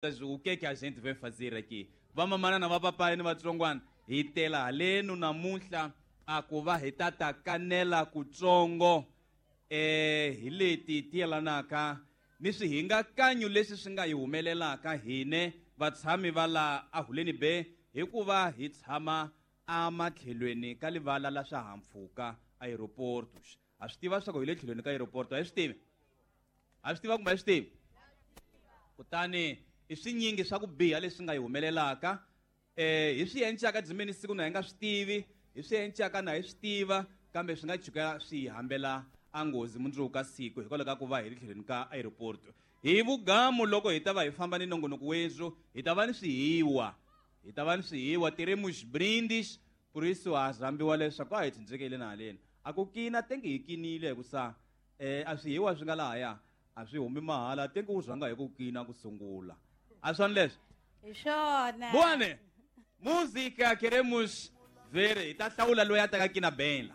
o que é que a gente vai fazer aqui? Vamos mandar na papai no Matrongwan. E tela aleno na muntla a kuva hitata kanela kutsongo hileti tela naka nisi hinga kanyu lesi singa yumelelaka hine vatshami vala ahuleni be hikuva hi tshama amathlelweni ka livala la swihahampfhuka aeroportos a swi tiva leswaku hi le tlhelweni ka aeroporto a swi tivi kumbe a swi tivi kutani i swinyingi swa ku biha leswi nga hi humelelaka hi swi endlaka dzimeni siku na hi nga swi tivi hi swi endlaka na hi swi tiva kambe swi nga tshuka swi hi hambela a nghozi mundzuku ka siku hikwalaho ka ku va hi le tlhelweni ka aeroporto hi vugamu loko hi ta va hi famba ni nongonoko wezu hi ta va ni swihiwa teremos brindis por isso ha zambiwa leswaku a hi tshundzekeli na haleni a ku kina tengi hi kinile hi ku sa a swihiwa swi nga lahaya a swi humi mahala tengi u zanga hi ku kina ku sungula a swani leswi hi swona buane música queremos ver hi ta hlawula loyi a taka kina bela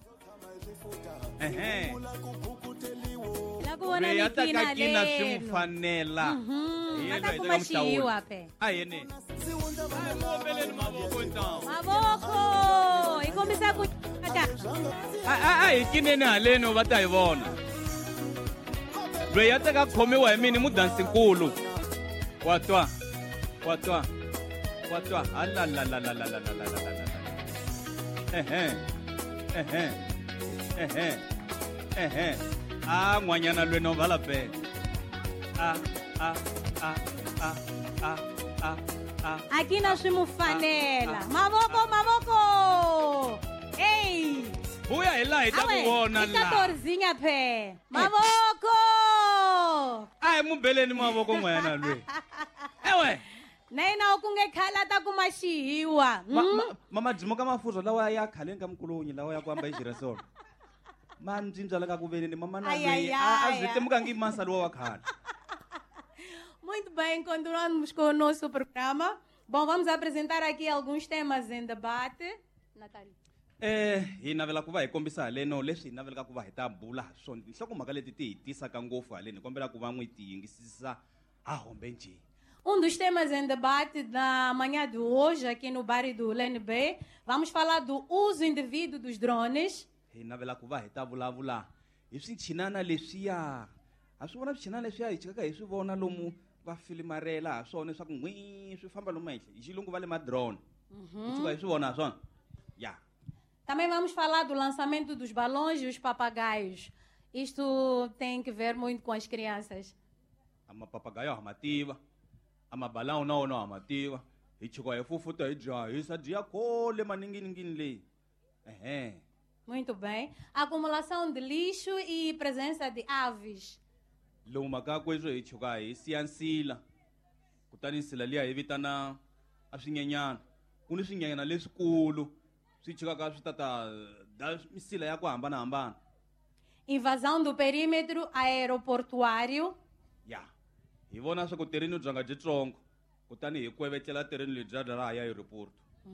la ku vona loyi a ni taka kina kina swi leno n'wi fanela ata kuma xihiwa pe a yeni mombeleni mavoko ntawo mavoko hi kombisa ku ata a hi kineni haleni va ta hi vona loyi a teka khomiwa hi mini mudansinkulu wa twa a n'wanyana lwe no vala pe akina swi mu fanela mavoko ei vuya hi laha hi ta ku vona la torzinya phe mavoko a hi mubeleni mavoko n'wanyana lwe ewe na yena ku nge khala ta kuma xihiwa mamadzimo ka mafurha lawa ya khaleni ka mukulunyi lawa ya ku hamba hi xiresolo ma ncindzala ka ku veneni mamana leyi a zwi temukangi masa lowa wa khale. Muito bem, continuamos com o nosso programa. Bom, vamos apresentar aqui alguns temas em debate. Natália. Hi navela ku va hi kombisa haleno leswi hi navelaka ku va hi ta bula ha swona tinhlokomhaka leti ti hi tisaka ngopfu haleni hi kombela ku va n'wi tiyingisisa ha hombe njhe. Dos temas em debate da manhã de hoje, aqui no bairro do LNB, vamos falar do uso indevido dos drones. Hi navela ku va hi ta vulavula hi swinchinana leswiya a swi vona swinchinana leswiya hi chikaka hi swi vona lomu va filimarela ha swona leswaku n'wi swi famba lomu henhla hi xilungu va le madrone hi chika hi swi vona ha swona ya. Também vamos falar do lançamento dos balões e os papagaios. Isto tem que ver muito com as crianças. Ama papagaio hamativa, ama balão não hamativa. Hi chika hi fufuta hi jahisa dia kole maninginingini leyi. Muito bem. Acumulação de lixo e presença de aves. Lomu makako leswo hi chika hi siya nsila kutani nsila liya hi vitana a swinyenyana ku ni swinyenyana leswikulu swi chikaka swi tata da misila ya ku hambanahambana. Invasão do perímetro aeroportuário. Ya hi vona swa ku tereni bya nga byitsongo kutani hi kwevetlela tereni lebyi bya raha ya aeroporto.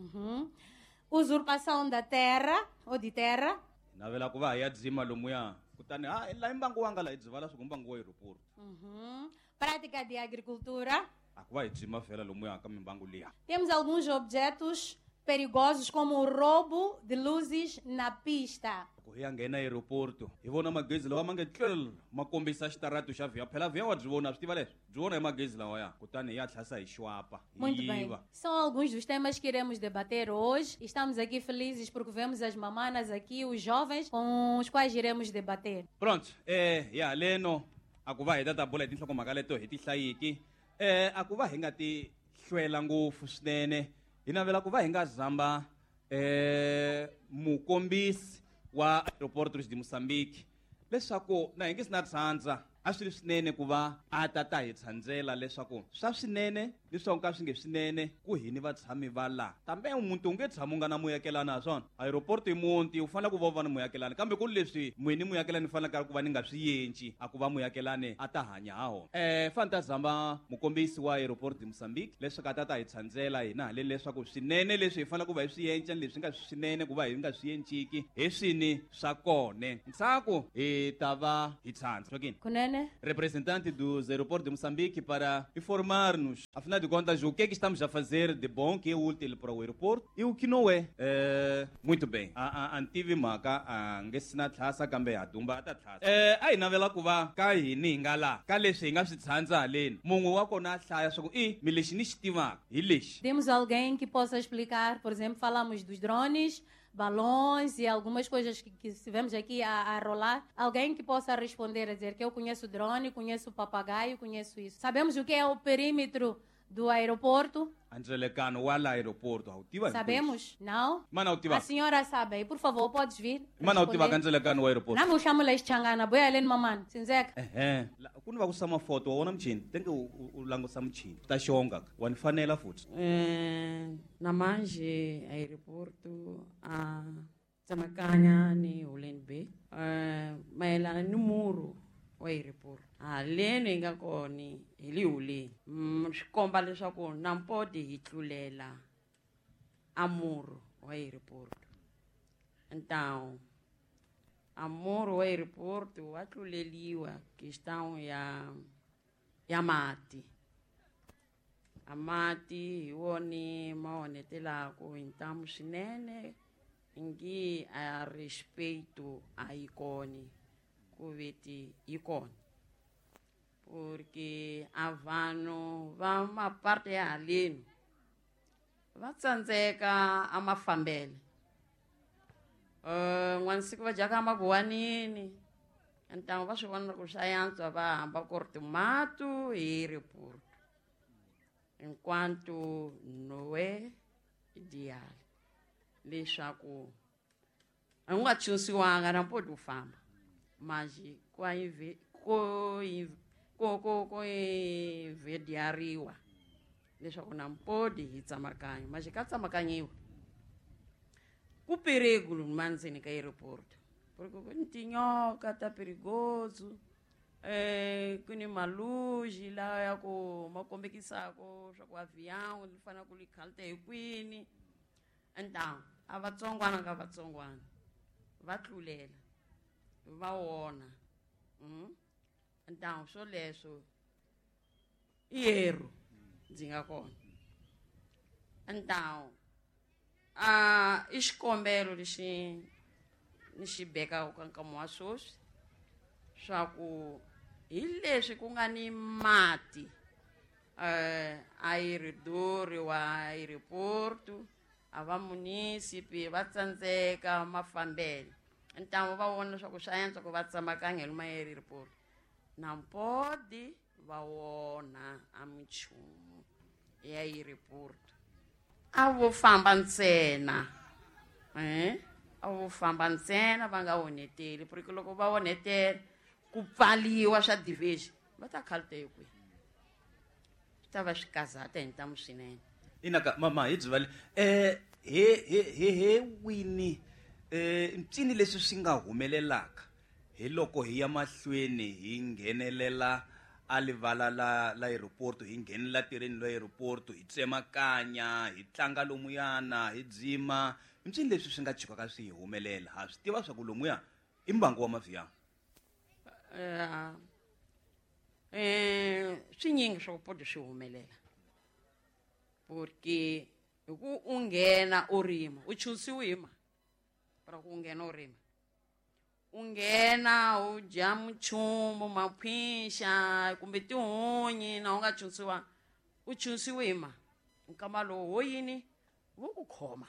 Usurpação da terra ou de terra. Navela ku va hi ya dzima lomuya kutani la imbangu wanga la hi dzivala swi ku mbangu wa aeroporto. Prática de agricultura. A ku va hi dzima vhela lomuya ka mimbangu liya. Temos alguns objetos perigosos como o roubo de luzes na pista. Hi ya nghena aeroporto hi vona magezi lawa ma nge tlel ma kombisa xitarato xa vhiya phela vhiya wa byi vona swi tiva leswi byi vona hi magezi lawaya kutani hi ya tlhasa hi xwapa. Muito bem. São alguns dos temas que iremos debater hoje. Estamos aqui felizes porque vemos as mamanas aqui, os jovens com os quais iremos debater. Pronto, ya leno a ku va hi ta bula hi tinhlokomhaka leto hi ti hlayiki a ku va hi nga ti hlwela ngopfu swinene hi navela ku va hi nga zamba mukombisi wa aeroportos de Moçambique leswaku na hi nge si na tshandza a swi ri swinene ku va a ta hi tshandzela leswaku swa swinene leswaku ka swi nge swinene ku hini vatshami va laha kambe muti u nge tshami u nga na muyakelani ha swona aeroporto i muti u fanele ku va u va ni muyakelani kambe ku ri leswi n'wini muyakelani faneleke ku va ni nga swi yenci a ku va muyakelani a ta hanya ha wona fane ta zamba mukombisi wa aeroporto de Moçambique leswaku a ta hi tshandzela hina haleni leswaku swinene leswi hi fanele ku va hi swi yenca leswi nga swinene ku va hi nga swi yenciki hi swini swa kone ntshaku hi ta va hi tshandza kunene Nene, representante dos aeroportos de Moçambique, para informar-nos, afinal de contas, o que é que estamos a fazer de bom, que é útil para o aeroporto e o que não é. Muito bem. A antivi maka ngesina tlhasa kambe adumba ata tlhasa. Ai navela kuva ka hini ngala ka leswi hi nga swi tshandza haleni. Mun'we wa kona a hlaya swa ku mi lexi ni xi tivaka hi lexi. temos alguém que possa explicar, por exemplo, falamos dos drones, balões e algumas coisas que estivemos aqui a rolar. Alguém que possa responder, a dizer que eu conheço drone, conheço papagaio, conheço isso. Sabemos o que é o perímetro do aeroporto? Angelecano wala aeroporto hautiva. Sabemos? Não? Mana hautiva. A senhora sabe. Por favor, podes vir. Mana hautiva Angelecano o aeroporto. Não me chamo Leixangana, boia além maman. Sinzeka. Quando vai usar uma foto, o nome chin, tem que o lango samchin. Tá shonga. Wanfanela futhi. Namanje aeroporto a Tsamakanya ni Ulenbe. Maelana numero wa aeroporto. Leno hi nga koni hi liwuleni swi komba leswaku nampodi hi tlulela amuro wa aeroporto. Então amuro wa aeroporto wa tluleliwa questão ya mati. Amati hi woni ma onetelaka então swinene ngi a respeito a icone ku veti icone. Porque a vanhu va uma parte ya haleni va tsandzeka a mafambele. N'wansiku va dyaka maguwanini então va swi vona ku swa yantswa va hamba ku ri timatu hi aeroporto enquanto não é ideal leswaku a nga tshunsiwanga na mpoti u famba mas ko invediariwa leswaku na mpodi hi tsamakanya mas ka tsamakanyiwa ku perigo mandzeni ka aeroporto porque ku ni tinyoka ta perigoso ku ni maluji lawa ya ku ma kombekisako swa ku avião li fana ku li khalta hi kwini então a vatsongwana ka vatsongwana va tlulela va wona então swo leswo i erro ndzi nga kona. Então i xikombelo lexi ni xi bekaka ka nkama wa swoswi swa ku hi leswi ku nga ni mati aerodori wa aeroporto a va municipi va tsandzeka mafambele então va vona leswaku swa yantswa ku va tsamakanya hi luma aeroporto na mpodi va wona a minchumu ya aeroporto a vo famba ntsena a vo famba ntsena va nga onheteli porque loko va onhetela ku pfaliwa swa division va ta khalta hi kwihi swi ta va swi kazata hi ntamu swinene. Inaka mama hi dzivale he wini ncini leswi swi nga humelelaka hi loko hi ya mahlweni hi nghenelela a livala la aeroporto hi nghenelela tirheni la aeroporto hi tsemakanya hi tlanga lomuyana hi dzima ncini leswi swi nga chikaka swi hi humelela ha swi tiva swa ku lomuya i mbangu wa mavhiyana. Swinyingi swa ku podi swi humelela porque hi ku u nghena u rima u chusiwi hi ma para ku u nghena u rima u nghena u dya muchumu makhwixa kumbe tihunyi na u nga chusiwanga u chusiwi hi ma nkama lowu wo yini vo ku khoma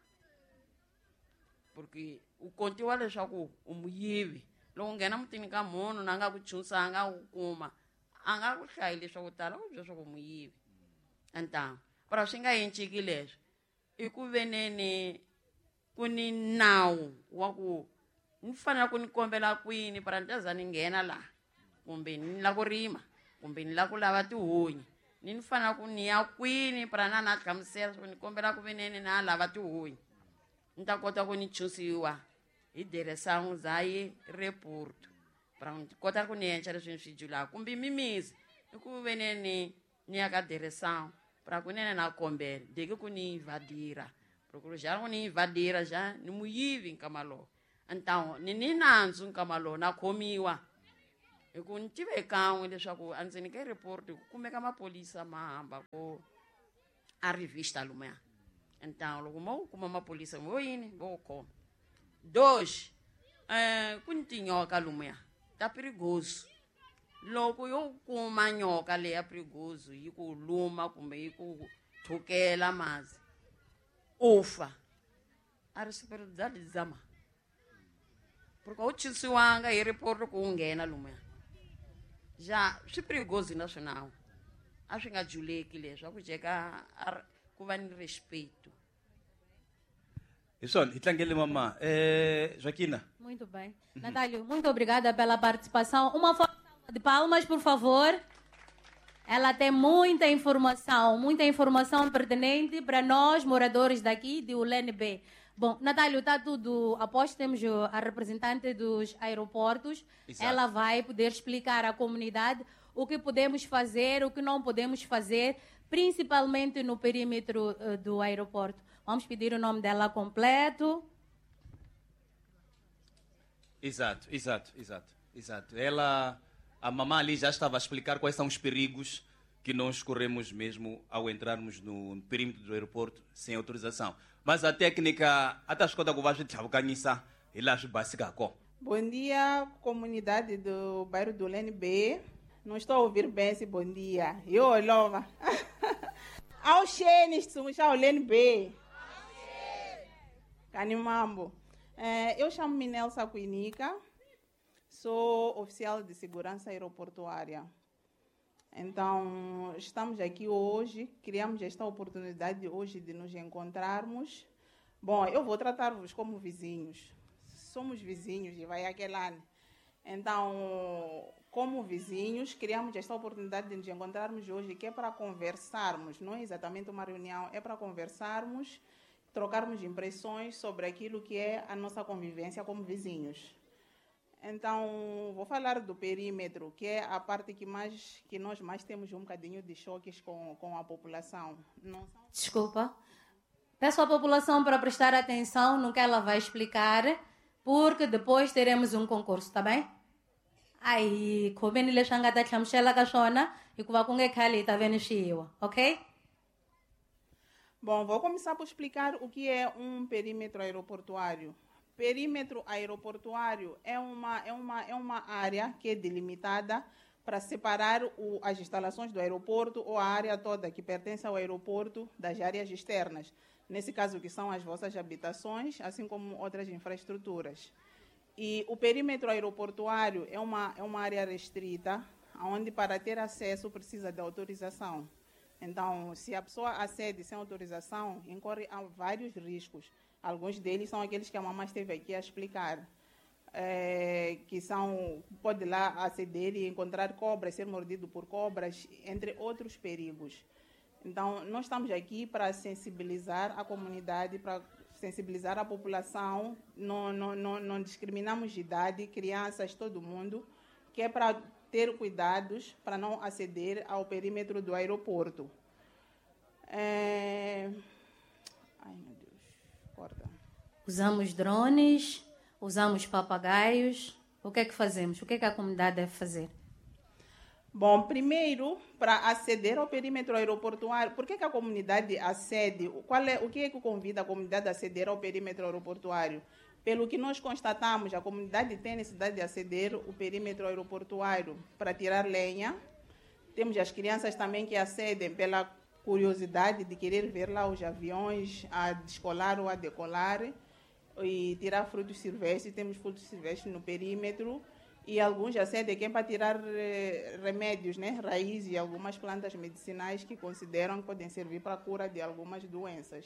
porque u kontiwa leswaku u muyivi loko u nghena mutini ka munhu na nga ku chusanga u kuma a nga ku hlayi leswaku tala u bya swa ku muyivi então para swi nga enciki leswi i ku veneni ku ni nawu wa ku ni fanele ku ni kombela kwini para ni ta za ni nghena laha kumbe ni la ku rima kumbe ni la ku lava tihunyi ni fanele ku ni ya kwini para na hlamusela swa ku ni kombela ku veneni na lava tihunyi ni ta kota ku ni chusiwa hi direção za aeroporto para ni kota ku ni endla leswi ni swi julaka kumbe mimizi i ku veneni ni ya ka direção para ku nene na kombela deki ku ni invadira porque já ku ni invadira já ni muyivi nkama lowo então ni nandzu nkama lowo na khomiwa hi ku ni tive kan'we leswaku endzeni ka report ku kumeka mapolisa ma hamba ko a revista lomuya então loko mo kuma mapolisa vo yini vo khoma dox ku ni tinyoka lomuya ta perigoso loko yo kuma nyoka leya perigoso yi ku luma kumbe yi ku thukela mazi ufa a responsabilidade zama porque u chisiwanga hi report ku nghena lomuya já swi perigoso nacional a swi nga juleki leswi a ku jeka ku va ni respeito. Isso, Itlangele Mama. Joaquina. Muito bem. Natálio, muito obrigada pela participação. Uma salva de palmas, por favor. Ela tem muita informação pertinente para nós, moradores daqui de ULNB. Bom, Natálio, está tudo. Após temos a representante dos aeroportos. Exato. Ela vai poder explicar à comunidade o que podemos fazer, o que não podemos fazer, principalmente no perímetro do aeroporto. Vamos pedir o nome dela completo. Exato. Ela, a mamãe ali já estava a explicar quais são os perigos que nós corremos mesmo ao entrarmos no perímetro do aeroporto sem autorização. Mas a técnica, até a escola que vai trabalhar básica. Bom dia, comunidade do bairro do LNB. Não estou a ouvir bem esse bom dia. Eu, Lova. Ao Xenis, somos ao LNB. Canimambo. Eu chamo-me Nelsa Quinica. Sou oficial de segurança aeroportuária. Então, estamos aqui hoje, criamos esta oportunidade hoje de nos encontrarmos. Bom, eu vou tratar-vos como vizinhos. Somos vizinhos de Vaiaquelane. Então, como vizinhos, criamos esta oportunidade de nos encontrarmos hoje, que é para conversarmos, não é exatamente uma reunião, é para conversarmos, trocarmos impressões sobre aquilo que é a nossa convivência como vizinhos. Então, vou falar do perímetro, que é a parte que nós mais temos um bocadinho de choques com a população. Desculpa. Peço à população para prestar atenção no que ela vai explicar, porque depois teremos um concurso, tá bem? Aí, como ele changa da chamchela cachona, e que vai com ele tá vendo chiwa, ok? Bom, vou começar por explicar o que é um perímetro aeroportuário. Perímetro aeroportuário é uma área que é delimitada para separar as instalações do aeroporto ou a área toda que pertence ao aeroporto das áreas externas. Nesse caso, que são as vossas habitações, assim como outras infraestruturas. E o perímetro aeroportuário é uma área restrita, onde para ter acesso precisa de autorização. Então, se a pessoa acede sem autorização, incorre a vários riscos. Alguns deles são aqueles que a mamãe esteve aqui a explicar, pode lá aceder e encontrar cobras, ser mordido por cobras, entre outros perigos. Então, nós estamos aqui para sensibilizar a comunidade, para sensibilizar a população, não discriminamos de idade, crianças, todo mundo, que é para ter cuidados para não aceder ao perímetro do aeroporto. Ai, meu Deus, corta. Usamos drones, usamos papagaios. O que é que fazemos? O que é que a comunidade deve fazer? Bom, primeiro, para aceder ao perímetro aeroportuário, por que a comunidade acede? O que é que convida a comunidade a aceder ao perímetro aeroportuário? Pelo que nós constatamos, a comunidade tem necessidade de aceder ao perímetro aeroportuário para tirar lenha. Temos as crianças também que acedem pela curiosidade de querer ver lá os aviões a descolar ou a decolar e tirar frutos silvestres. Temos frutos silvestres no perímetro. E alguns acedem aqui para tirar remédios, né? Raízes e algumas plantas medicinais que consideram que podem servir para a cura de algumas doenças.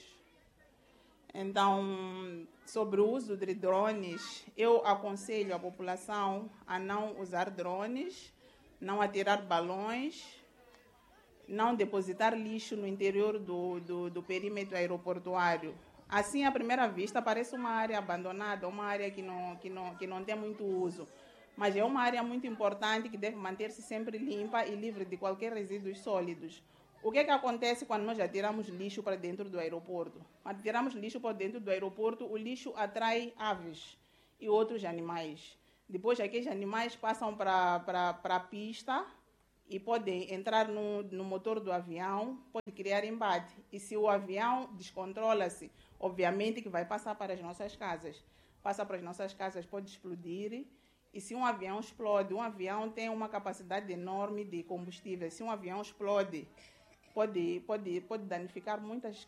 Então, sobre o uso de drones, eu aconselho a população a não usar drones, não atirar balões, não depositar lixo no interior do perímetro aeroportuário. Assim, à primeira vista, parece uma área abandonada, uma área que não tem muito uso. Mas é uma área muito importante que deve manter-se sempre limpa e livre de qualquer resíduos sólidos. O que acontece quando nós atiramos lixo para dentro do aeroporto? Quando tiramos lixo para dentro do aeroporto, o lixo atrai aves e outros animais. Depois aqueles animais passam para a pista e podem entrar no motor do avião, pode criar embate. E se o avião descontrola-se, obviamente que vai passar para as nossas casas. Passa para as nossas casas, pode explodir. E se um avião explode, um avião tem uma capacidade enorme de combustível. Se um avião explode, pode danificar muitas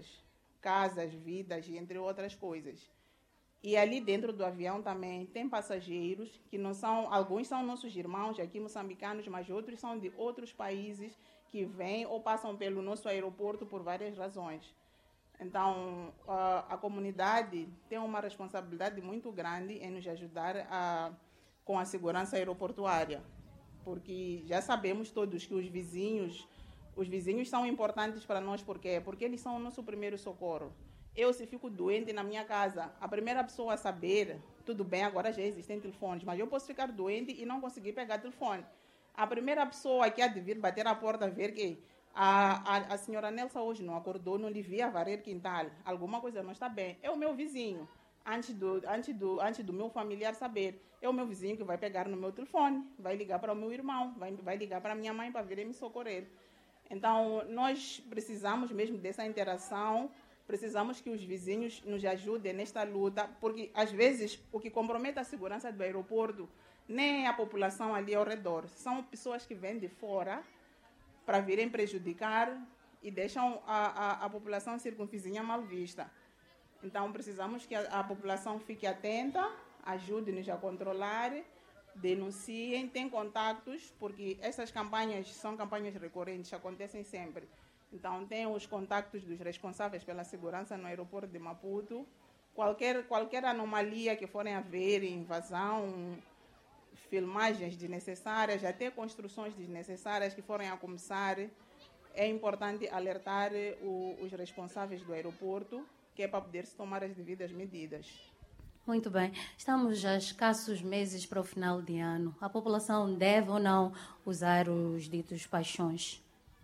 casas, vidas e entre outras coisas. E ali dentro do avião também tem passageiros que não são, alguns são nossos irmãos aqui moçambicanos, mas outros são de outros países que vêm ou passam pelo nosso aeroporto por várias razões. Então, a comunidade tem uma responsabilidade muito grande em nos ajudar com a segurança aeroportuária, porque já sabemos todos que os vizinhos são importantes para nós, por quê? Porque eles são o nosso primeiro socorro. Eu, se fico doente na minha casa, a primeira pessoa a saber, tudo bem, agora já existem telefones, mas eu posso ficar doente e não conseguir pegar telefone. A primeira pessoa que há de vir bater a porta, ver que a senhora Nelsa hoje não acordou, não lhe via varrer quintal, alguma coisa não está bem, é o meu vizinho. Antes do meu familiar saber, é o meu vizinho que vai pegar no meu telefone, vai ligar para o meu irmão, vai ligar para a minha mãe para vir me socorrer. Então, nós precisamos mesmo dessa interação, precisamos que os vizinhos nos ajudem nesta luta, porque, às vezes, o que compromete a segurança do aeroporto nem a população ali ao redor. São pessoas que vêm de fora para virem prejudicar e deixam a população circunvizinha mal vista. Então, precisamos que a população fique atenta, ajude-nos a controlar, denunciem, tenham contactos, porque essas campanhas são campanhas recorrentes, acontecem sempre. Então, tem os contactos dos responsáveis pela segurança no aeroporto de Maputo. Qualquer anomalia que forem haver, invasão, filmagens desnecessárias, até construções desnecessárias que forem a começar, é importante alertar os responsáveis do aeroporto, que é para poder-se tomar as devidas medidas. Muito bem. Estamos a escassos meses para o final de ano. A população deve ou não usar os ditos paixões?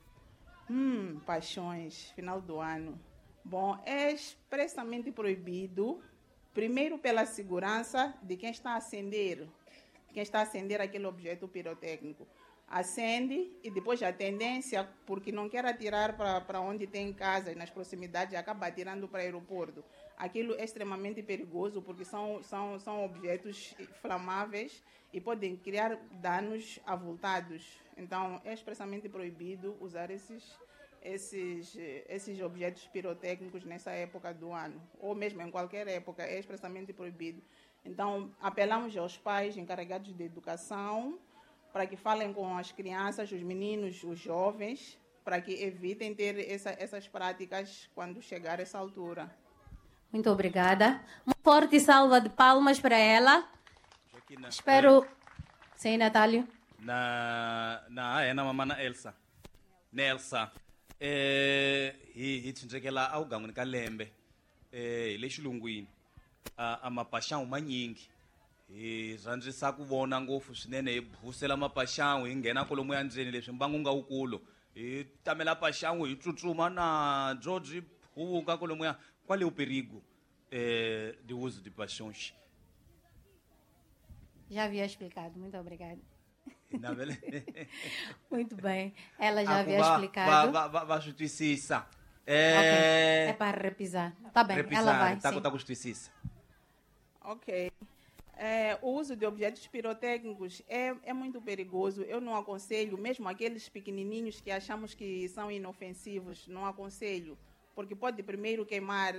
Paixões, final do ano. Bom, é expressamente proibido, primeiro pela segurança de quem está a acender aquele objeto pirotécnico. Acende e depois a tendência, porque não quer atirar para onde tem casas, nas proximidades, acaba atirando para o aeroporto. Aquilo é extremamente perigoso, porque são objetos flamáveis e podem criar danos avultados. Então, é expressamente proibido usar esses objetos pirotécnicos nessa época do ano, ou mesmo em qualquer época, é expressamente proibido. Então, apelamos aos pais encarregados de educação para que falem com as crianças, os meninos, os jovens, para que evitem ter essas práticas quando chegar essa altura. Muito obrigada. Uma forte salva de palmas para ela. Espero... Sim, Natálio. Na mamana Elsa. Nelsa. Hi tshindekela awugan'wini ka lembe. Le xilungwini. A mapaxangu manyingi. Hi rhandzisa ku vona ngopfu swinene hi bhusela mapaxangu hi nghena kolomuya ndzeni leswi mbangu nga wukulu hi tamela paxangu hi tsutsuma na George huvuka kolomuya qual é o perigo de uso de paixões? Já havia explicado, muito obrigada. Muito bem, ela já havia explicado. Vai justiça. É para repisar. Tá bem, repisar, ela vai. Tá com justiça. Ok. O uso de objetos pirotécnicos é muito perigoso. Eu não aconselho, mesmo aqueles pequenininhos que achamos que são inofensivos, não aconselho, porque pode primeiro queimar,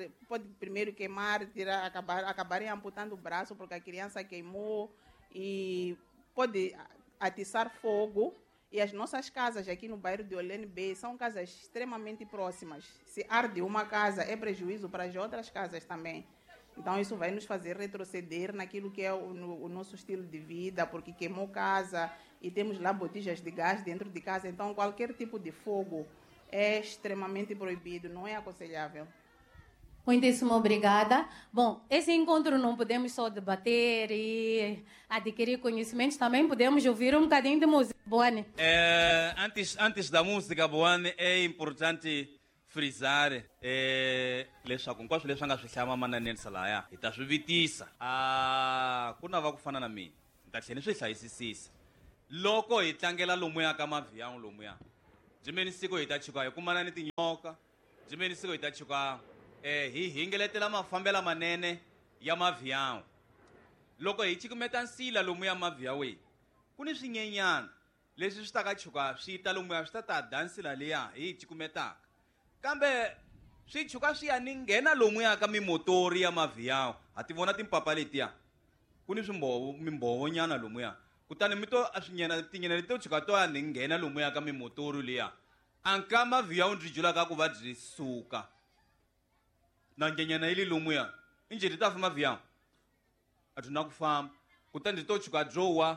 acabarem amputando o braço porque a criança queimou e pode atiçar fogo. E as nossas casas aqui no bairro de Olene B são casas extremamente próximas. Se arde uma casa, é prejuízo para as outras casas também. Então, isso vai nos fazer retroceder naquilo que é o nosso estilo de vida, porque queimou casa e temos lá botijas de gás dentro de casa. Então, qualquer tipo de fogo é extremamente proibido, não é aconselhável. Muitíssimo obrigada. Bom, esse encontro não podemos só debater e adquirir conhecimentos, também podemos ouvir um bocadinho de música. Boane. Antes da música, Boane, é importante frisar leswaku hinkwaswo leswi nga swi hlaya mamana Nelsa laya hi ta swi vitisa ku na va ku fana na mina ta tlhela swi hlayisisisa loko hi tlangela lomuya ka mavhiyangu lomuya jimeni siku hi ta chuka hi kumana ni tinyoka jimeni siku hi ta chuka hi hingeletela mafambela manene ya mavhiyangu loko hi cikumeta nsila lomuya mavhiyaweni ku ni swinyenyana leswi swi ta ka chuka swi ta lomuya swi ta dya nsila liya hi cikumetaka kambe swi chuka swi ya ni nghena lomuya ka mimotori ya mavhiyangu ha ti vona timpapa letiya ku ni mimbhovonyana lomuya kutani tinyana leti to chuka to ya ni nghena lomuya ka mimotori liya anka mavhiyangu byi julaka ku va byi suka na nyenyana yili lomuya i njhe ti ta famba mavhiyangu a byi na ku famba kutani byi to chuka byowa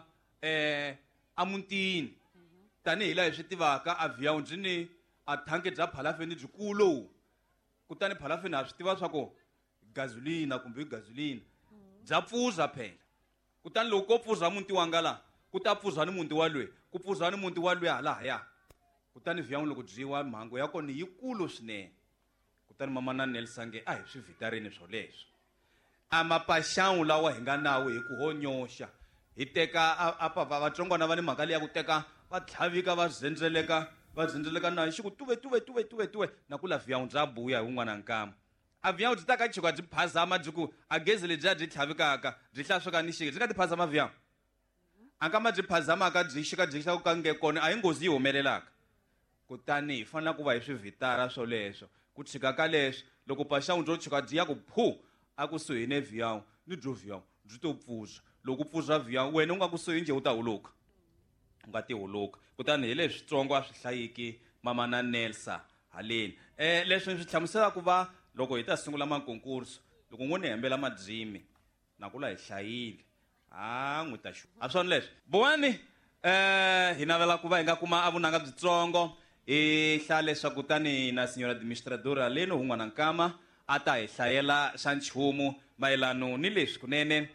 amutini tanihi laha hi swi tivaka a vhiyangu byi ni a thanke bya phalafeni byikulu kutani phalafeni ha swi tiva swa ku gazolina kumbe gazolina bya pfuza phela kutani loko ko pfuza muti wanga laha ku ta pfuza ni muti wa lwe ku pfuza ni muti wa lwe halahaya kutani vhiyangu loko byiwa mhango ya kona yikulu swinene kutani mamana Nelsange a hi swi vitarini swoleswo a mapaxangu lawa hi nga nawo hi ku honyoxa hi teka vatsongwana va ni mhaka leyi ya ku teka va tlhavika va zendzeleka na hi xiku tuve na ku la vhiyangu bya buya hi wun'wana nkama a vhiyangu byi ta ka chuka byi phazama byi ku a gezi lebyiya byi tlhavikaka byi hlasweka ni xike byi nga ti phazama vhiyangu ankama byi phazamaka byi xika byi xika ku ka nge kona a hi nghozi yi humelelaka kutani hi fanele ku va hi swivhitara swoleswo ku tshika ka leswi loko paxangu byo chuka byi ya ku phu a kusuhi ne vhiyangu ni byo vhiyangu byi to pfuza loko pfuza vhiyangu wena u nga kusuhi njhe u ta huluka u nga ti huluka kutani hi leswi switsongo a swi hlayiki mamana Nelsa haleni leswi swi hlamusela ku va loko hi ta sungula makonkurso loko n'wi ni hembela madyimi na kula hi hlayile n'wi ta a swona leswi buwani hi navela ku va hi nga kuma a vunanga byitsongo hi hlaya leswaku tani na signora administradora haleni wun'wana nkama a ta hi hlayela xa nchumu mayelano ni leswi kunene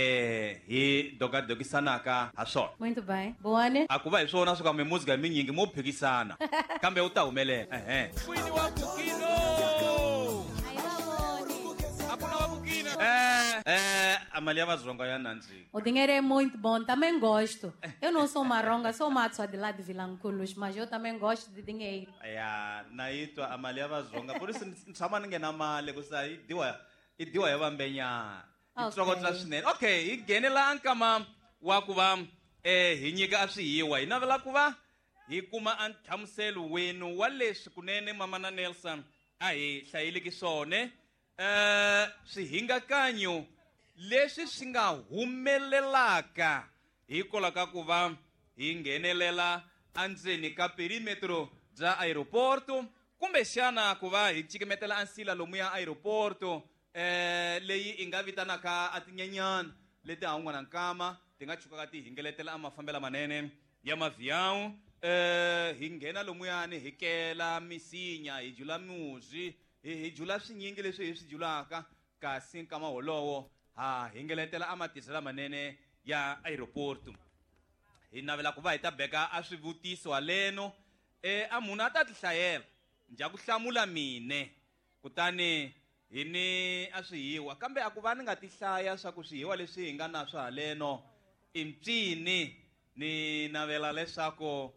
hi dokisanaka ha swona Muito bem. Boane. a ku va hi swona swo ka mimuzika hi minyingi mo phikisana kambe u ta humelela a mali ya vazonga ya nandzika O dinheiro é muito bom, também gosto. Eu não sou maronga, sou matswa de lá de Vilanculos, mas eu também gosto de dinheiro. ya na yi twa a mali ya vazonga por isso ni tshama ni nghena mali kusa yi diwa hi vambenyana yi tsokotla swinene okay hi nghenela nkama wa ku va hi nyika a swihiwa hi navela ku va hi kuma a nhlamuselo wenu wa leswi kunene mamana Nelson a hi hlayeleki swone swihingakanyo leswi swi nga humelelaka hikola ka ku va hi nghenelela endzeni ka perimetro bya aeroporto kumbe xana ku va hi cikemetela ansila lomu ya aeroporto leyi i nga vitanaka a tinyenyana leti ha wun'wana nkama ti nga chukaka ti hingeletela a mafambela manene ya mavhiyangu hi nghena lomuyani hi kela misinya hi jula muzwi hi jula swinyingi leswi hi swi julaka kasi nkama wolowo ha hingeletela a matirhiselo manene ya aeroporto hi navela ku va hi ta beka a swivutiso haleno a munhu a ta ti hlayela njha ku hlamula mine kutani hi ni a swihiwa kambe a ku va ni nga ti hlaya swa ku swihiwa leswi hi nga na swo haleno i mpfini ni navela leswaku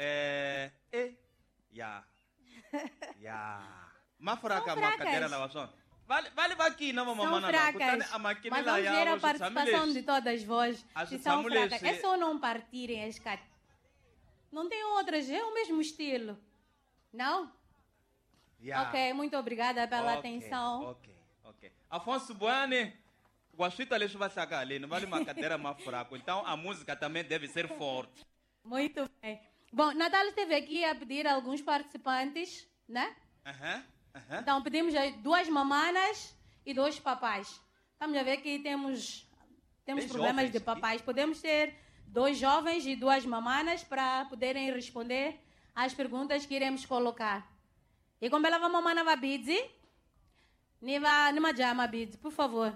ya mafuraka makatera lawa swona vale vakina São fracas, mas vamos ver a participação de todas as vozes que são fracas. É só não partirem as cartas. Não tem outras, é o mesmo estilo. Não? Ok, muito obrigada pela atenção. Ok. Afonso Boane, Guaxita leswi va hlaka haleni vale makatera mafuraco, então a música também deve ser forte. Muito bem. Bom, Natal esteve aqui a pedir a alguns participantes, né? Então pedimos 2 mamanas e 2 papais. Estamos a ver que temos problemas de papais. Podemos ter 2 jovens e 2 mamanas para poderem responder às perguntas que iremos colocar. E como ela vai mamar na bidzi, nima jama bidzi, por favor.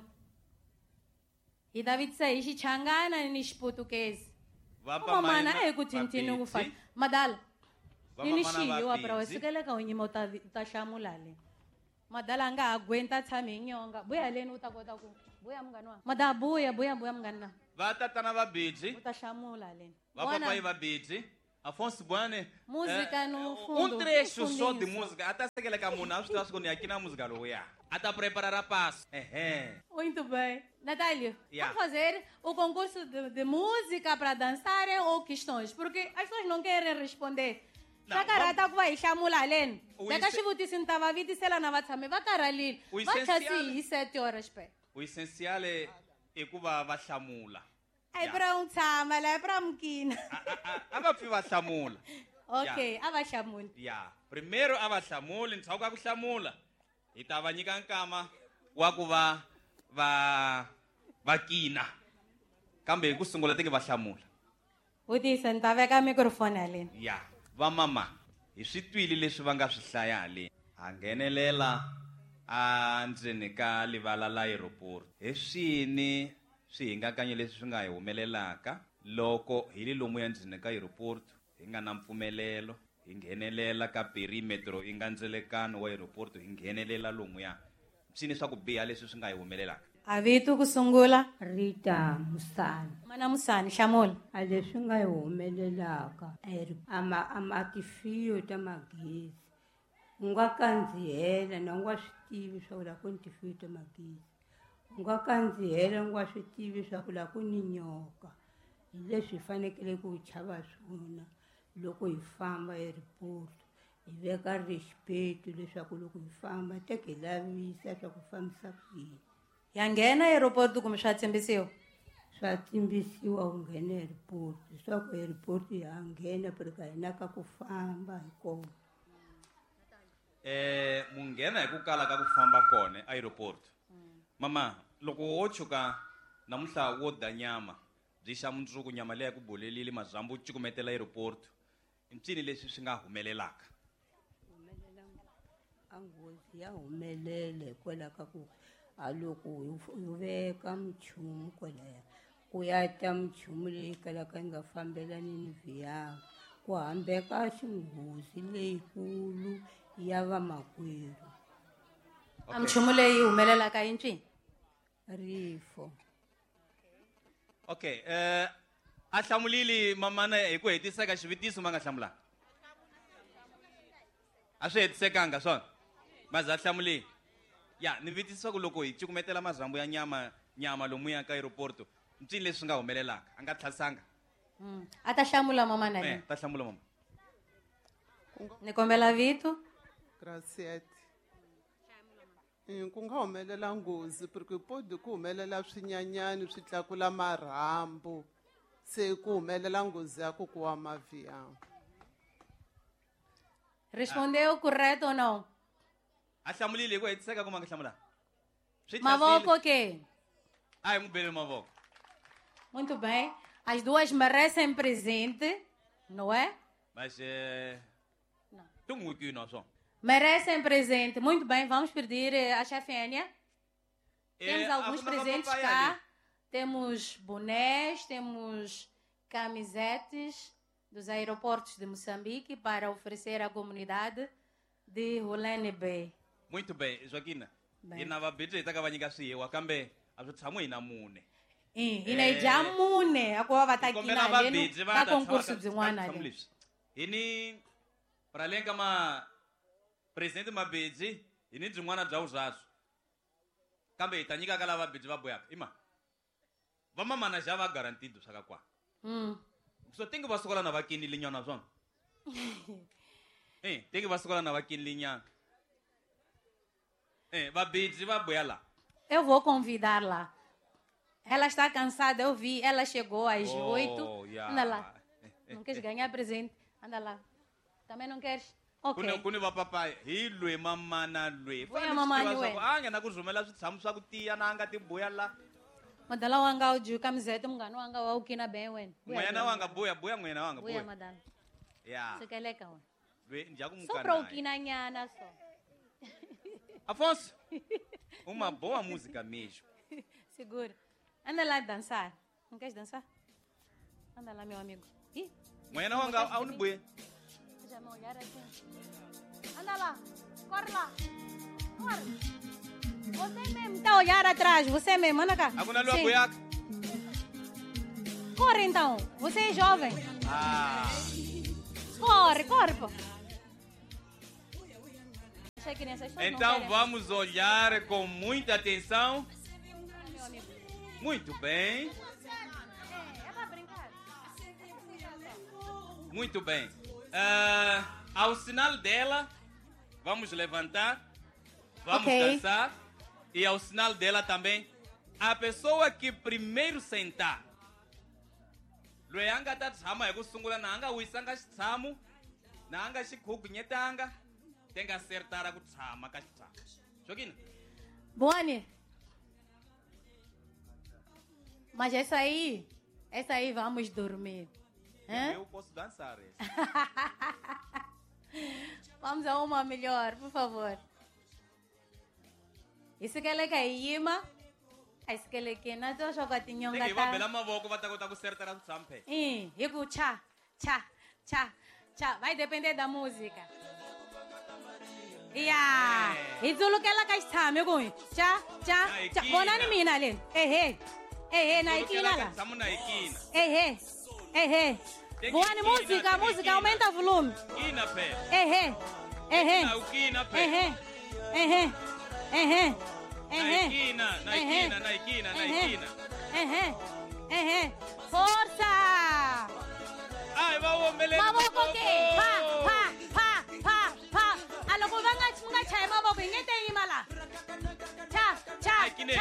E David sei, Changana ni português. Mamana é que tintino que faz. Madal. Ninishi eu para você que ela que o nyimo tá chamulale. Madala nga aguenta tshame nyonga. Buya leni uta kota ku. Buya mngani wami. Mada buya mngani na. Vatatana vabidzi, Utashamula leni. vapapai vabidzi. Afonso Bwane. Música no fundo. Trecho só de música. Até se aquele camuna, acho que aqui na música loia. Até preparar a passo. Muito bem. Natália, Yeah. vamos fazer o concurso de música para dançarem ou questões? Porque as pessoas não querem responder. Não, Sacarata vai chamar Len. O Daqui a essen- pouco se não estava vindo, se ela não vai saber, vai cara ali. O Vai essencial- assim, 7 horas, pé. O essencial é que vai chamula. É Yeah. para tama, é para mquina. Ava vai chamula. Ok, ava chamula. Yeah. Primeiro ava chamula, então que chamula. E tava nyika nkama wa ku va kina. Kambe kusungula teke va chamula. O disse, não estava com o microfone ali. Ya va mama hi swi twile leswi va nga swi hlaya haleni a nghenelela a ndzeni ka livala la aeroport hi swini swihingakanyi leswi swi nga hi humelelaka loko hi le lomu ya ndzeni ka aeroport hi nga na mpfumelelo hi nghenelela ka perimetro yi nga ndzelekano wa aeroport hi nghenelela lomuya swini swa ku biha leswi swi nga hi humelelaka A Vitu kusungula. Rita Musani. Mana Musani, chamula. A leswi nga hi humelelaka amatifiyo ta magezi u nga kandzihela na u nga swi tivi swa ku la ku ni tifiyo ta magezi u nga kandzihela u nga swi tivi swa ku la ku ni nyoka hi leswi hi fanekele ku chava swona loko hi famba airport hi veka respeto leswaku loko hi famba teke hi lavisa swa ku fambisa ku yini Ya nghena aeroport como swa tshembisiwa. swa timbisiwa ku nghena airport leswaku airport ya nghena pereka hina ka ku famba hi kona munghena hi ku kala ka ku famba kona aeroport mama loko wo tshuka namuntlha wo da nyama byi xa mundzuku nyama leyi ku bolelile mazambu cukumetela aeroport i ncini leswi swi nga humelelaka a nghozi ya humelela hikwalaho ka ku a loko hi veka minchumu kwalaya ku ya ta minchumu leyi kalaka yi nga fambelani ni vhiyanga ku hambeka xinghozi leyikulu ya vamakwerhu Amchumu leyi humelelaka hi ncini? rifo okay a hlamulile mamana hi ku hetiseka xivitiso ma nga hlamulanga a swi hetisekanga swona maze a hlamulile ya ni vitisisa ku loko hi cukumetela mazambu ya nyama lomuya ka aeroport ncini leswi nga humelelaka a nga tlhasanga Ata chamula mama na. ta hlamula mama Ni kombela Vitu. Graciete. Ku nga humelela nghozi porque pode ku humelela swinyanyani swi tlakula marhambu se ku humelela nghozi ya ku wa mavhiyanga Respondeu correto ou não? a hlamulile hi ku hetiseka ku ma nga hlamulanga swi Mavoko que? a hi n'wi beli mavoko Muito bem. As duas merecem presente, não é? mas Não. tu n'wi nyikiwi naswona Merecem presente. Muito bem, vamos pedir a chefe Enia. Temos a alguns ku na presentes papai cá. ali. Temos bonés, temos camisetes dos aeroportos de Moçambique para oferecer à comunidade de Hulene Bay. muito bem joaquina Bem. hi na vabindzu hi ta ka va nyika swihiwa kambe a swi tshami hi na mune Ine jamune akuva Hi vatakina kombela lenu vabindzi va ka ta concurso tshama- byin'wana tshama le. leswi hi ni pralenka ma presidente mabindzi hi ni byin'wana bya vuzazwo kambe hi ta nyika ka lava vabindzi va boyaka i ma vamamanaja va garantido swa ka kwana so tengi va sokola na va kinile nyana swona tengi va sokola na va kinile nyana vabindzi va boya laha Eu vou convidar lá. Ela está cansada, eu vi. Ela chegou às 8. yeah. Anda lá. Não queres ganhar presente? Anda lá. Também não queres? Ok. kuni va papai hi lwe mamana lwe Vuya mamani wena. a nghena ku rhumela switshamo swa ku tiya na a nga ti boya la Madala wanga uju camiseta mngani wanga wa ukina bem wena. n'wanyana wa nga boya n'wanyana wa nga Vuya boya madala. ya Sekeleka wena. lwe njaku Só para mukana ukina nyana só. Afonso uma boa música mesmo Segura. Anda lá dançar. Não queres dançar? Anda lá, meu amigo. Ih, n'wanyana wa nga a wu ni boye já me olharam assim. Anda lá. Corre lá. Você mesmo está a olhar atrás, você mesmo, anda cá. Agora lua Sim. buiaca. Corre então, você é jovem. Ah, Corre, corre, pô. Deixa a criança, as pessoas não então querem. vamos olhar com muita atenção. Muito bem, É pra brincar. muito bem. Ao sinal dela, vamos levantar, vamos Ok. dançar. E ao sinal dela também, a pessoa que primeiro sentar. Loyi a nga ta tshama hi ku sungula na a nga wisanga xitshamo na a nga xi khugnyetanga ti nga sertara ku tshama ka xitshamo xokina. Boni. Mas essa aí vamos dormir. Hã? Eu posso dançar essa. Vamos a uma melhor, por favor. Isso que ele quer ima. Isso que ele quer na tua jogatinha Tem que ir bela mavoko va ta kota ku sertara ku tshama phe. Hiku tchá. Vai depender da música. Yeah. Izulu que ela quer estar, meu boi. Tchá. Ikina. Bonani mina len. Na ikina lá. Tshama na ikina. Tem que Boa ikina, música, tem que música, ikina. aumenta o volume. Ikina phe. Na ukina phe. Na ikina. Força! Ai, va omelele. Mavoko ke! Pa! Aloko nga chaya mavoko, ingete yima la. Cha! Ikine.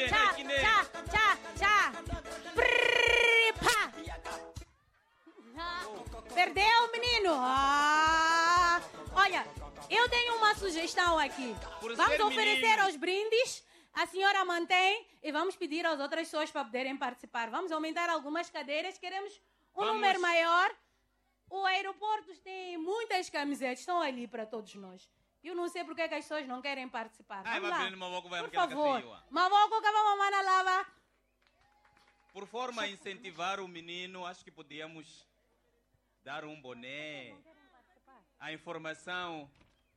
Prrr, pa! Perdeu, menino? Olha, eu tenho uma sugestão aqui. Por Vamos ser oferecer menino. aos brindes, a senhora mantém e vamos pedir às outras pessoas para poderem participar. Vamos aumentar algumas cadeiras, queremos um número maior. O aeroporto tem muitas camisetas, estão ali para todos nós. Eu não sei porque que as pessoas não querem participar. Ai, Vamos vai lá. bem, mavoko vai Por aquela favor. cafeioa. Mavoko que vamos mandar lava. Por forma a incentivar o menino, acho que podíamos dar um boné. A informação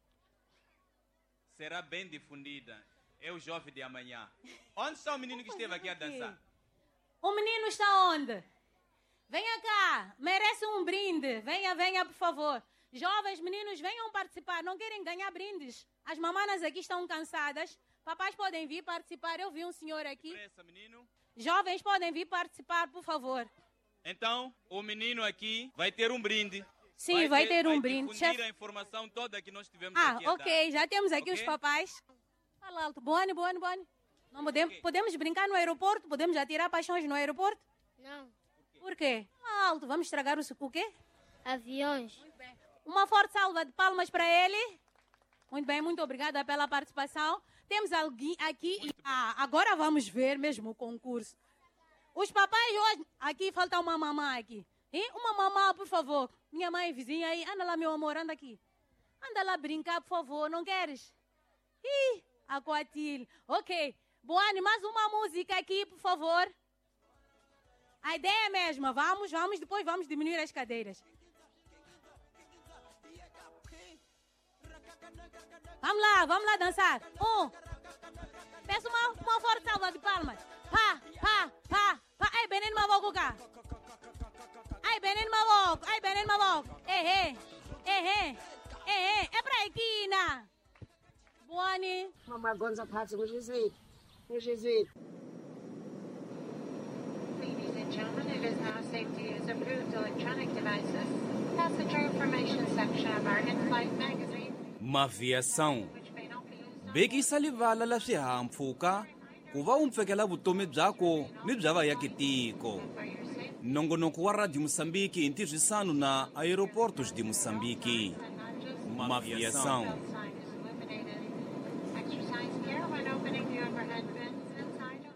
será bem difundida. É o jovem de amanhã. Onde está o menino que esteve aqui a dançar? O menino está onde? Venha cá, merece um brinde. Venha, por favor. Jovens, meninos, venham participar. Não querem ganhar brindes. As mamanas aqui estão cansadas. Papais podem vir participar. Eu vi um senhor aqui. Pressa, menino. Jovens podem vir participar, por favor. Então, o menino aqui vai ter um brinde. Sim, vai ter um brinde. Difundir Chefe- a informação toda que nós tivemos aqui a ok. Já temos aqui Ok? os papais. Fala alto. Boni. Não podemos brincar no aeroporto? Podemos atirar paixões no aeroporto? Não. Por quê? Fala alto. Vamos estragar o quê? Aviões. Uma forte salva de palmas para ele. Muito bem, muito obrigada pela participação. Temos alguém aqui e agora vamos ver mesmo o concurso. Os papais hoje... Aqui falta uma mamã aqui. Hein? Uma mamã, por favor. Minha mãe vizinha aí. Anda lá, meu amor, anda aqui. Anda lá brincar, por favor. Não queres? Ih, Aquatil. Ok. Boane, mais uma música aqui, por favor. A ideia é a mesma. Vamos, depois vamos diminuir as cadeiras. Vamos lá dançar. Peço uma forte salva de palmas. Pa. Ai, Benin Mavoko cá. Ai, Benin Mavoko. É pra equina. Boane. Mama Gonza Pazzi, Jesuit. Jesuit. Ladies and gentlemen, it is now safe to use approved electronic devices. Passenger information section of our in-flight magazine, Maviação. which may not be used. Vekisa livala la swihahampfhuka ku va u pfekela vutomi byako ni bya vaakitiko. For your safety Nongonoko wa Radio Moçambique hi ntirhisano na Aeroportos de Moçambique. and not just Maviação. sign is illuminated. Exercise care when opening the overhead bins inside.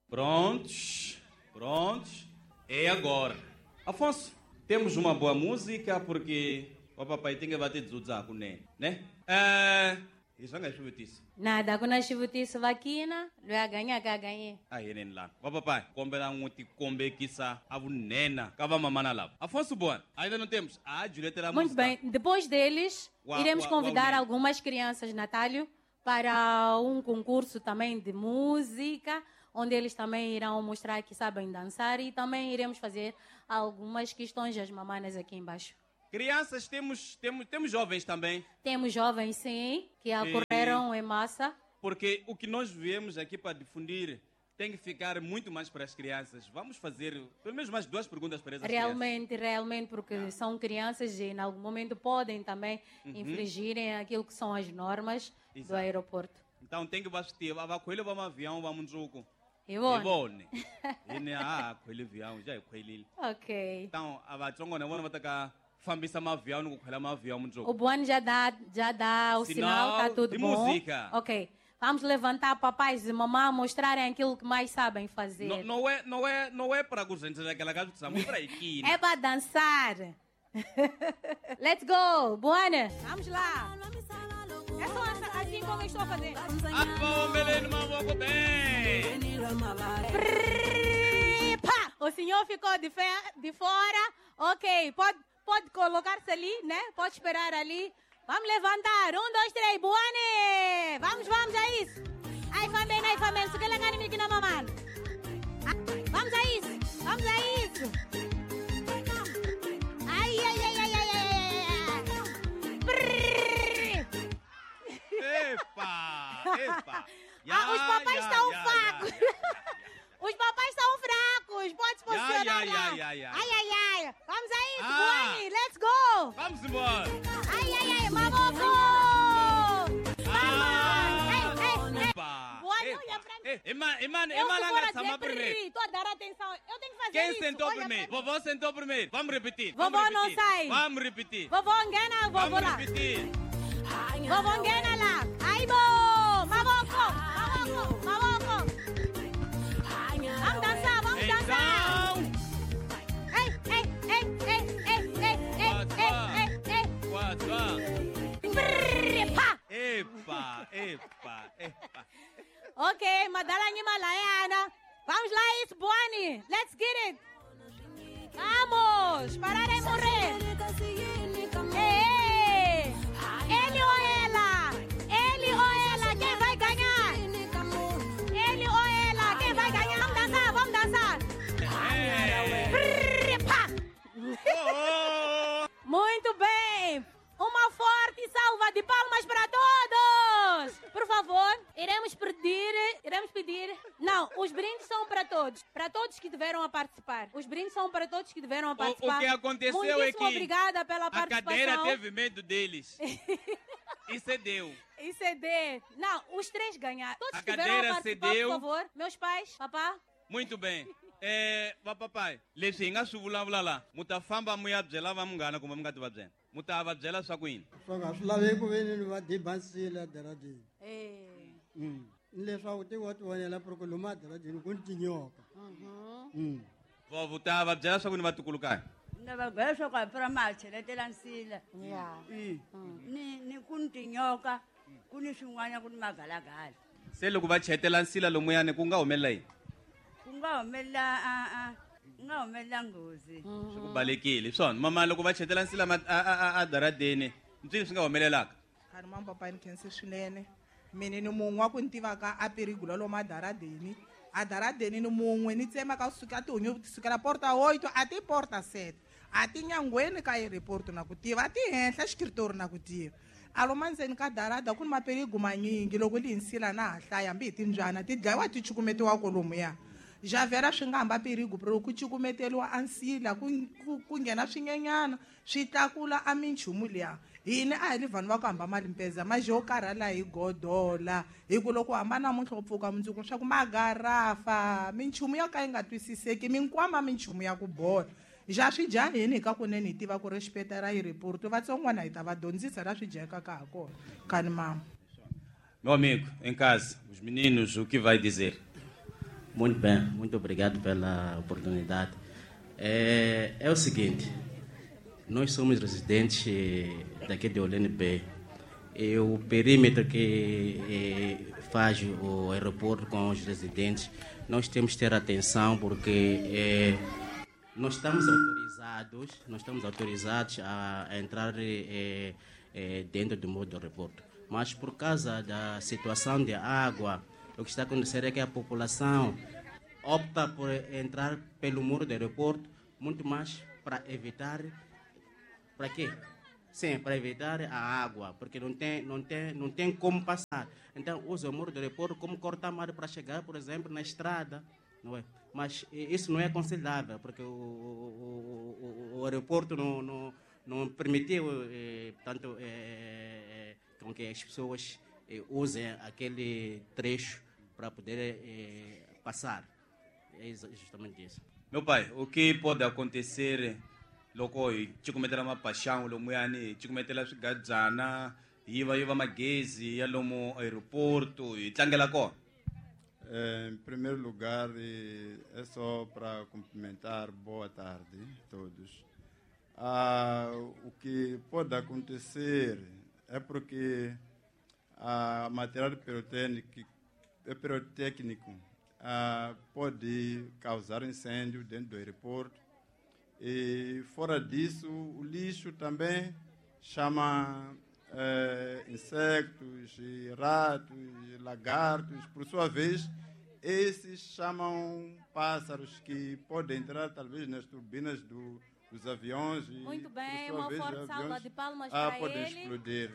Prontos. É agora. Afonso, temos uma boa música porque o papai tem que bater dzudzaku, né? Isso não é chuvetice. Nada, kuna xivutiso vakina, loyi a ganhaka a ganhe. A yenen lá. O papai, kombela nguti kombekisa avunena kava mamana lava. Afonso Boa, ainda não temos. A Julieta lá Muito bem, depois deles, iremos Uau, convidar uau, algumas crianças, Natálio, para um concurso também de música, onde eles também irão mostrar que sabem dançar e também iremos fazer algumas questões das mamanas aqui embaixo. Crianças, temos jovens também. Temos jovens, sim, que ocorreram em massa. Porque o que nós viemos aqui para difundir tem que ficar muito mais para as crianças. Vamos fazer pelo menos mais 2 perguntas para essas crianças. Realmente, porque são crianças e em algum momento podem também infringirem aquilo que são as normas do aeroporto. Então tem que vestir. Vamos com ele, vamos avião, vamos jogo. Ibone. Ele avião, já é com ele. Ok. Então, a Tongo não vai estar fambisa avião, não com avião, muito jogo. O Buane já dá o sinal, tá tudo bom. Música. Ok. Vamos levantar papais e mamãe mostrarem aquilo que mais sabem fazer. Não é para a gente daquela casa que estamos para aqui. É para dançar. Let's go, Buane. Vamos lá. É só assim como eu estou a fazer. O senhor ficou de fora. Ok, pode colocar-se ali, né? Pode esperar ali. Vamos levantar. 1, 2, 3, Buane. Vamos a isso. Ai, família, se quer ganhar aqui na mamãe. Vamos a isso. Ai. Epa. Os papais estão fracos. Os papais estão fracos. Pode se posicionar lá. Ai. Vamos a isso, Buane. Let's go. Vamos embora. Ai, mamoco. Estou a dar atenção. Eu tenho que fazer Quem isso. sentou primeiro? Vovó sentou primeiro. Vamos repetir. Vovó não sai. Vamos repetir. Vovó engana, vovó lá. Vamos repetir. Vovó engana lá. Ai, bom. Mamoco. Vamos dançar. Epa. Ok, Madalani Malayana. Vamos lá, isso, Buane. Let's get it. Vamos, parar de morrer. Ele ou ela? Quem vai ganhar? Ele ou ela? Quem vai ganhar? Vamos dançar. Muito bem. Uma forte salva de palmas para todos. Por favor, iremos pedir. Não, os brindes são para todos. Para todos que tiveram participar. Os brindes são para todos que tiveram participar. O que aconteceu Muitíssimo é que obrigada pela participação. A cadeira teve medo deles. E cedeu. Não, os 3 ganharam. Todos A que tiveram cadeira participar, cedeu. por favor. Meus pais, papá. Muito bem. Papai, leswi hi nga swi vulavula muta famba mu ya byela va munghana kumbe mi nga ti va byela muta va byela swa ku yini swa nga swi laveki ku veni va dibansile adaradini ni leswaku ti vonela ku ri ku lomu adaradini ku ni tinyoka vovo ta va byela swa ku ni vatukulukayo ni va byela swa ku hapfura ma cheletela nsila ni ku ni tinyoka ku ni swin'wana ku ni magalagala se loko va chetela nsila lomuyani ku nga humelela yini ku nga humelela nghozi swi ku balekile swona mama loko va chetela nsila adaradeni ncini swi nga humelelaka khani mapapa ni khense swinene mina ni mun'we wa ku ni tivaka a perigula lomu adaradeni ni mun'we ni tsemaka kusuka tihunyo kusukela porta 8 a ti porta 7 a ti nyangweni ka aeroporto na ku tiva a ti henhla xikiritori na ku tiva a lomu ndzeni ka darada ku ni maperigu manyingi loko li hi nsila na ha hlaya hambi hi timbyana ti dlayiwa ti cukumetiwa kolomuya javhera swi nga hamba perigu pero ku cukumeteliwa a nsila ku nghena swinyenyana swi tlakula a minchumu liya hini a hi li vanhu va ku hamba malimpeza maje yo karhala hi godola hi ku loko hamba namuntlha u pfuka mundzuku swa ku magarafa minchumu yo ka yi nga twisiseki minkwama minchumu ya ku bola já swi jaheni ka kunene hi tiva ku respeta ra aeroporto vatsongwana hi ta va dyondzisa ra swi jekaka ha kona kani mama. Meu amigo, em casa, os meninos, o que vai dizer? Muito bem, muito obrigado pela oportunidade. É o seguinte, nós somos residentes daqui de UNB e o perímetro que faz o aeroporto com os residentes, nós temos que ter atenção porque nós estamos autorizados a entrar dentro do modo do aeroporto. Mas por causa da situação de água, o que está a acontecer é que a população opta por entrar pelo muro do aeroporto, muito mais para evitar... Para quê? Sim, para evitar a água, porque não tem como passar. Então, usa o muro do aeroporto como corta-mar para chegar, por exemplo, na estrada. Não é? Mas isso não é aconselhável, porque o aeroporto não permitiu, portanto, com que as pessoas usem aquele trecho para poder passar. É justamente isso. Meu pai, o que pode acontecer... Loko chikumetela mapashang lo muyani chikumetela swigadzana yiva magezi ya lomo aeroporto e tlangela ko. Em primeiro lugar, é só para cumprimentar, boa tarde a todos. O que pode acontecer é porque a material pirotécnico pode causar incêndio dentro do aeroporto. E fora disso, o lixo também chama insectos, ratos, lagartos. Por sua vez, esses chamam pássaros que podem entrar talvez nas turbinas dos aviões. Muito e, bem, por sua uma vez, forte salva de palmas para podem ele. explodir.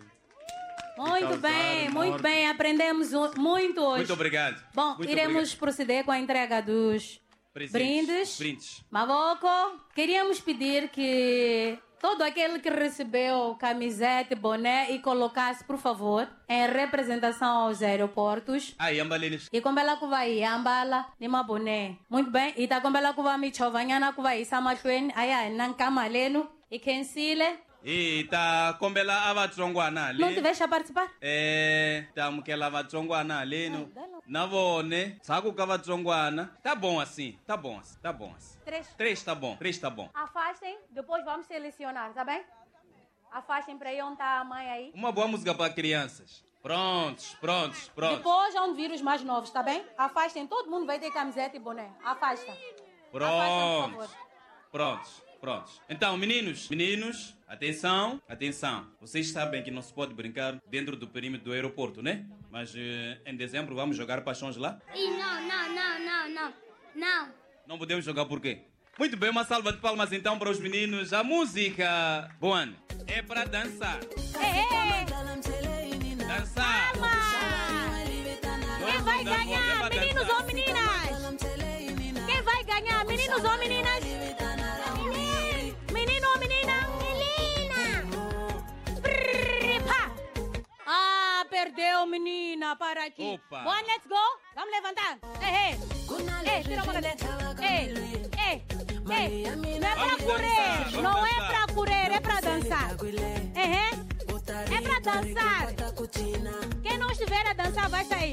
Muito bem, aprendemos muito hoje. Muito obrigado. Bom, muito iremos obrigado. Proceder com a entrega dos brindes. Mavoko, queríamos pedir que todo aquele que recebeu camiseta, boné e colocasse, por favor, em representação aos aeroportos. E como ela vai ambala, nima boné. Muito bem. E tá como ela vai me chovanyana que vai samatwen, aí não camaleno e quensile. E tá kombela avatsongwana ali. Não te deixa participar? Tá mukela avatsongwana ali no. Navone, sabe que avatsongwana? Tá bom assim. Três tá bom. Afastem, depois vamos selecionar, tá bem? Afastem para aí onde tá a mãe aí. Uma boa música para crianças. Prontos. Depois vão vir os mais novos, tá bem? Afastem, todo mundo vai ter camiseta e boné. Afasta. Afastem, por favor. Prontos. Então, meninos, atenção. Vocês sabem que não se pode brincar dentro do perímetro do aeroporto, né? Mas em dezembro vamos jogar paixões lá? Não. Não podemos jogar por quê? Muito bem, uma salva de palmas então para os meninos. A música, Boane, é para dançar. Dançar. Calma. Quem vai ganhar, meninos ou meninas? Quem vai ganhar, meninos ou meninas? Menino ou menina? Perdeu, menina, para aqui. Opa. Bom, let's go. Vamos levantar. Tira a mão da dentro. Não é para correr, é para dançar. É para dançar. Quem não estiver a dançar vai sair.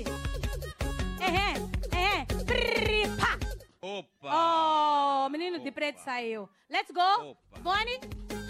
Opa. Oh, menino de preto saiu. Let's go. Opa. Bonnie.